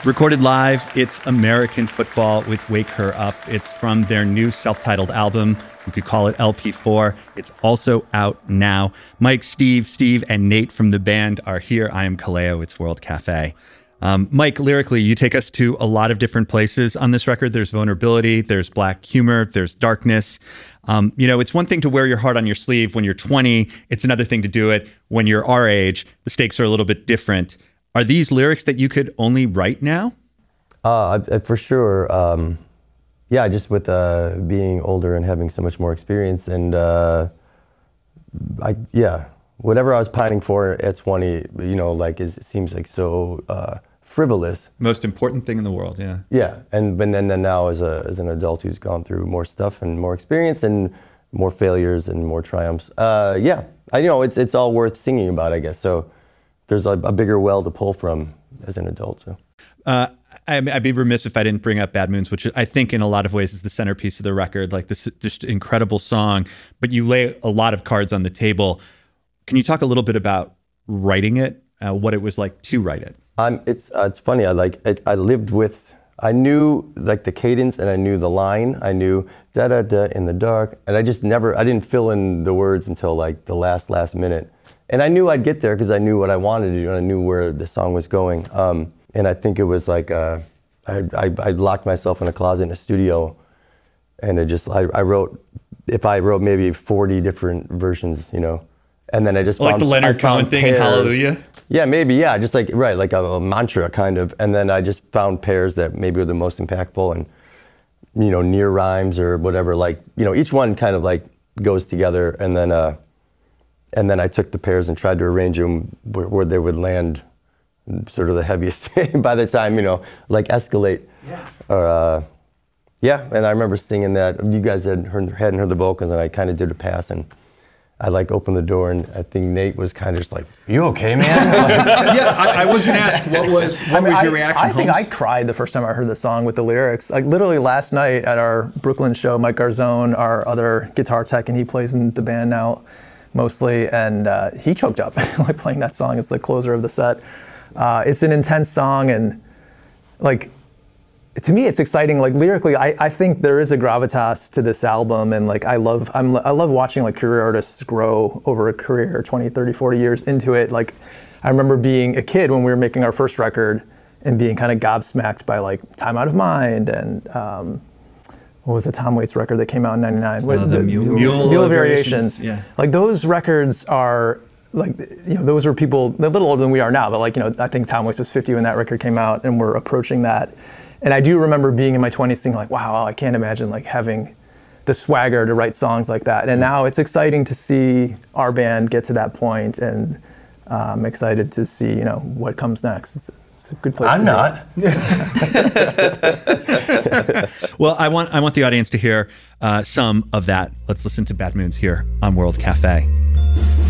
Recorded live, it's American Football with Wake Her Up. It's from their new self-titled album. You could call it LP4. It's also out now. Mike, Steve, and Nate from the band are here. I am Kaleo. It's World Cafe. Mike, lyrically, you take us to a lot of different places on this record. There's vulnerability, there's black humor, there's darkness. It's one thing to wear your heart on your sleeve when you're 20. It's another thing to do it when you're our age. The stakes are a little bit different. Are these lyrics that you could only write now? For sure. Just with being older and having so much more experience, and whatever I was pining for at 20, it seems like so frivolous. Most important thing in the world, yeah. Yeah, and then now as an adult who's gone through more stuff and more experience and more failures and more triumphs, it's all worth singing about, I guess. So there's a bigger well to pull from as an adult. So. I'd be remiss if I didn't bring up Bad Moons, which I think in a lot of ways is the centerpiece of the record, like this just incredible song, but you lay a lot of cards on the table. Can you talk a little bit about writing it, what it was like to write it? It's funny, I knew like the cadence and I knew the line, I knew da-da-da in the dark, and I didn't fill in the words until like the last minute. And I knew I'd get there because I knew what I wanted to do and I knew where the song was going. And I think it was like, I locked myself in a closet in a studio, and I wrote maybe 40 different versions, and then I just like the Leonard Cohen thing in Hallelujah? Yeah, maybe, yeah, just like, right, like a mantra kind of. And then I just found pairs that maybe were the most impactful and, near rhymes or whatever, like, each one kind of like goes together. And then I took the pairs and tried to arrange them where they would land sort of the heaviest by the time, like Escalate. Yeah. And I remember singing that. You guys hadn't heard the vocals, and I kind of did a pass, and I like opened the door, and I think Nate was kind of just like, "You okay, man?" I was going to ask, what was your reaction? I think I cried the first time I heard the song with the lyrics. Like literally last night at our Brooklyn show, Mike Garzone, our other guitar tech, and he plays in the band now mostly, and he choked up like playing that song. It's the closer of the set. It's an intense song, and like to me it's exciting. Like lyrically, I think there is a gravitas to this album, and like I love watching like career artists grow over a career 20, 30, 40 years into it. Like I remember being a kid when we were making our first record and being kind of gobsmacked by like Time Out of Mind and what was the Tom Waits record that came out in '99? The Mule Variations. Yeah. Like those records are like, those were people a little older than we are now, but like, I think Tom Waits was 50 when that record came out, and we're approaching that. And I do remember being in my 20s thinking like, wow, I can't imagine like having the swagger to write songs like that. And now it's exciting to see our band get to that point, and I'm excited to see, what comes next. It's a good place. I'm not. Well, I want the audience to hear some of that. Let's listen to Bad Moons here on World Cafe.